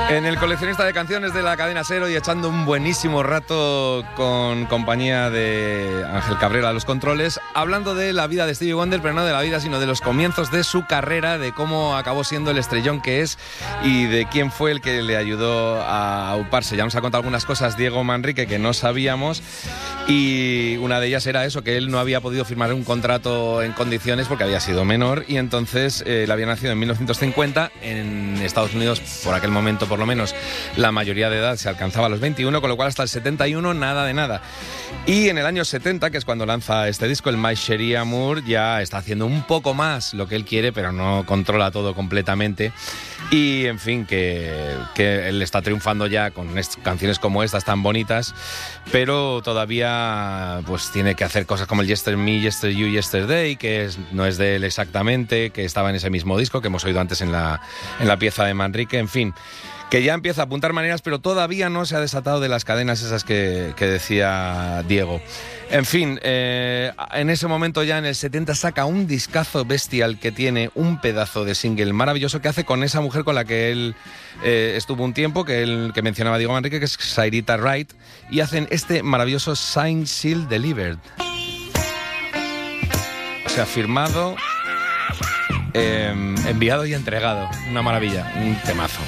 En el coleccionista de canciones de la cadena SER y echando un buenísimo rato con compañía de Ángel Cabrera a los controles, hablando de la vida de Stevie Wonder, pero no de la vida, sino de los comienzos de su carrera, de cómo acabó siendo el estrellón que es y de quién fue el que le ayudó a auparse. Ya nos ha contado algunas cosas Diego Manrique que no sabíamos, y una de ellas era eso, que él no había podido firmar un contrato en condiciones porque había sido menor, y entonces él había nacido en 1950 en Estados Unidos. Por aquel momento, por lo menos, la mayoría de edad se alcanzaba a los 21, con lo cual hasta el 71 nada de nada. Y en el año 70, que es cuando lanza este disco, el My Cherie Amour, ya está haciendo un poco más lo que él quiere, pero no controla todo completamente. Y, en fin, que él está triunfando ya con canciones como estas tan bonitas, pero todavía pues tiene que hacer cosas como el Yester Me, Yester You, Yesterday, que no es de él exactamente, que estaba en ese mismo disco que hemos oído antes en la pieza de Manrique. En fin, que ya empieza a apuntar maneras, pero todavía no se ha desatado de las cadenas esas que decía Diego. En fin, en ese momento, ya en el 70, saca un discazo bestial que tiene un pedazo de single maravilloso que hace con esa mujer con la que él estuvo un tiempo, que mencionaba Diego Manrique, que es Sairita Wright, y hacen este maravilloso Signed, Sealed, Delivered. O sea, firmado, enviado y entregado. Una maravilla, un temazo.